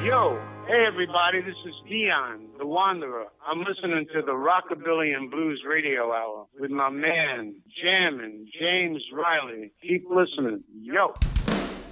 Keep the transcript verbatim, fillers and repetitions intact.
Yo, hey everybody, this is Dion, the Wanderer. I'm listening to the Rockabilly and Blues Radio Hour with my man, Jammin' James Riley. Keep listening. Yo.